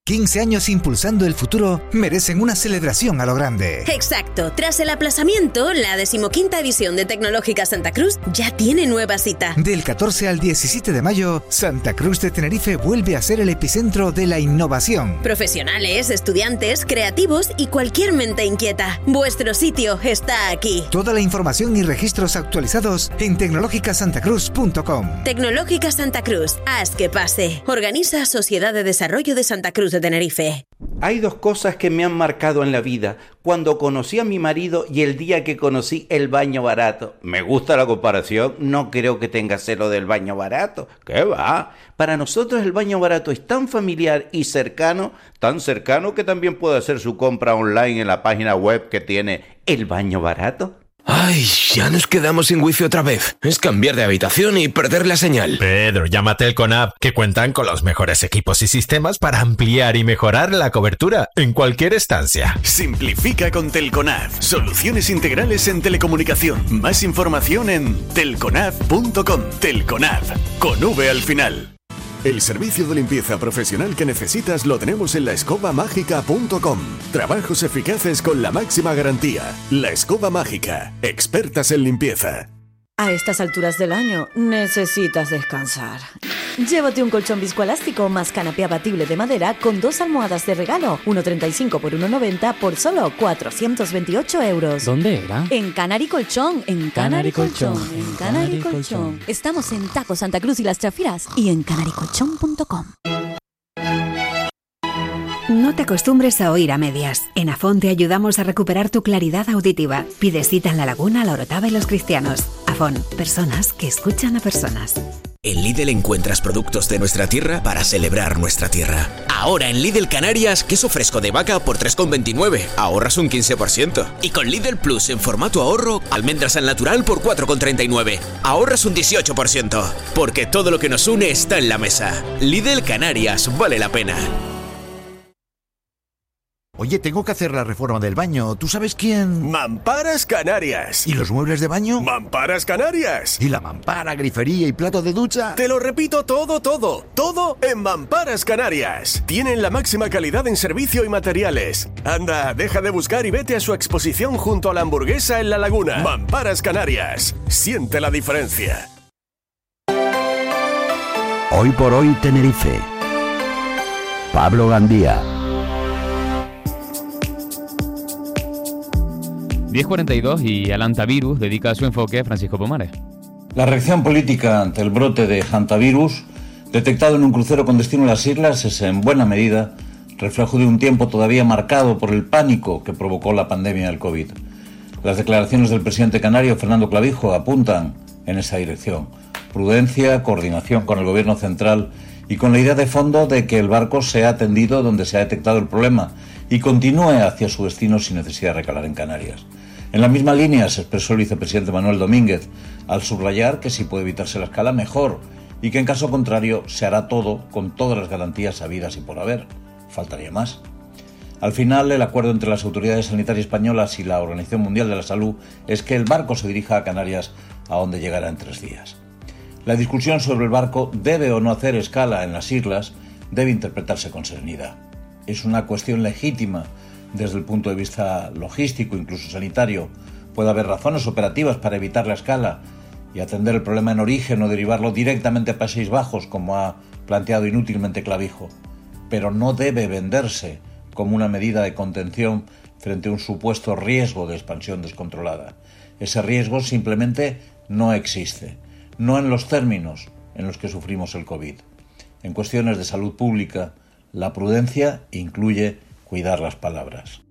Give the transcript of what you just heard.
15 años impulsando el futuro merecen una celebración a lo grande. Exacto. Tras el aplazamiento, la 15ª edición de Tecnológica Santa Cruz ya tiene nueva cita. Del 14 al 17 de mayo, Santa Cruz de Tenerife vuelve a ser el epicentro de la innovación. Profesionales, estudiantes, creativos y cualquier mente inquieta. Vuestro sitio está aquí. Toda la información y registros actualizados en tecnológicasantacruz.com. Tecnológica Santa Cruz. Haz que pase. Organiza Sociedad de Desarrollo de Santa Cruz de Tenerife. Hay dos cosas que me han marcado en la vida. Cuando conocí a mi marido y el día que conocí el baño barato. Me gusta la comparación, no creo que tenga celo del baño barato. ¿Qué va? Para nosotros el baño barato es tan familiar y cercano, tan cercano que también puede hacer su compra online en la página web que tiene el baño barato. Ay, ya nos quedamos sin wifi otra vez. Es cambiar de habitación y perder la señal. Pedro, llama a Telconab, que cuentan con los mejores equipos y sistemas para ampliar y mejorar la cobertura en cualquier estancia. Simplifica con Telconab. Soluciones integrales en telecomunicación. Más información en telconab.com. Telconab, con V al final. El servicio de limpieza profesional que necesitas lo tenemos en laescobamágica.com. Trabajos eficaces con la máxima garantía. La Escoba Mágica, expertas en limpieza. A estas alturas del año necesitas descansar. Llévate un colchón viscoelástico más canapé abatible de madera con 2 almohadas de regalo, 1,35 por 1,90 por solo 428 euros. ¿Dónde era? En Canary Colchón, en Canary Colchón, en Canary Colchón. Estamos en Taco Santa Cruz y Las Chafiras y en canarycolchón.com. No te acostumbres a oír a medias. En Afón te ayudamos a recuperar tu claridad auditiva. Pide cita en La Laguna, La Orotava y Los Cristianos. Afón, personas que escuchan a personas. En Lidl encuentras productos de nuestra tierra para celebrar nuestra tierra. Ahora en Lidl Canarias, queso fresco de vaca por 3,29. Ahorras un 15%. Y con Lidl Plus en formato ahorro, almendras al natural por 4,39. Ahorras un 18%. Porque todo lo que nos une está en la mesa. Lidl Canarias, vale la pena. Oye, tengo que hacer la reforma del baño. ¿Tú sabes quién? Mamparas Canarias. ¿Y los muebles de baño? Mamparas Canarias. ¿Y la mampara, grifería y plato de ducha? Te lo repito todo. Todo en Mamparas Canarias. Tienen la máxima calidad en servicio y materiales. Anda, deja de buscar y vete a su exposición junto a la Hamburguesa en La Laguna. Mamparas Canarias. Siente la diferencia. Hoy por hoy Tenerife. Pablo Gandía. 10:42 y al hantavirus dedica su enfoque a Francisco Pomares. La reacción política ante el brote de hantavirus, detectado en un crucero con destino a las islas, es en buena medida reflejo de un tiempo todavía marcado por el pánico que provocó la pandemia del COVID. Las declaraciones del presidente canario, Fernando Clavijo, apuntan en esa dirección. Prudencia, coordinación con el gobierno central y con la idea de fondo de que el barco sea atendido donde se ha detectado el problema y continúe hacia su destino sin necesidad de recalar en Canarias. En la misma línea se expresó el vicepresidente Manuel Domínguez, al subrayar que si puede evitarse la escala, mejor, y que en caso contrario se hará todo con todas las garantías habidas y por haber. Faltaría más. Al final, el acuerdo entre las autoridades sanitarias españolas y la Organización Mundial de la Salud es que el barco se dirija a Canarias, a donde llegará en 3 días. La discusión sobre el barco debe o no hacer escala en las islas debe interpretarse con serenidad. Es una cuestión legítima desde el punto de vista logístico, incluso sanitario. Puede haber razones operativas para evitar la escala y atender el problema en origen o derivarlo directamente a Países Bajos, como ha planteado inútilmente Clavijo. Pero no debe venderse como una medida de contención frente a un supuesto riesgo de expansión descontrolada. Ese riesgo simplemente no existe, no en los términos en los que sufrimos el COVID. En cuestiones de salud pública, la prudencia incluye cuidar las palabras.